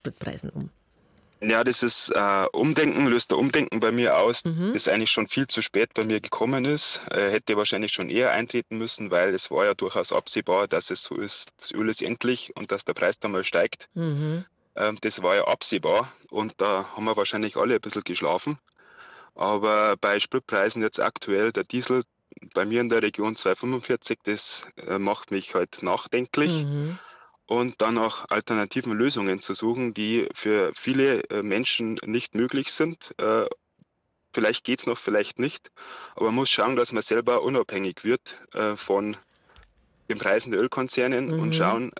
Spritpreisen um? Ja, das ist Umdenken, löst ein Umdenken bei mir aus, Mhm. das eigentlich schon viel zu spät bei mir gekommen ist. Hätte wahrscheinlich schon eher eintreten müssen, weil es war ja durchaus absehbar, dass es so ist, das Öl ist endlich und dass der Preis dann mal steigt. Mhm. Das war ja absehbar und da haben wir wahrscheinlich alle ein bisschen geschlafen. Aber bei Spritpreisen jetzt aktuell, der Diesel bei mir in der Region 2,45, das macht mich halt nachdenklich. Mhm. Und dann auch alternativen Lösungen zu suchen, die für viele Menschen nicht möglich sind. Vielleicht geht's noch, vielleicht nicht. Aber man muss schauen, dass man selber unabhängig wird von den Preisen der Ölkonzernen und Mhm. schauen,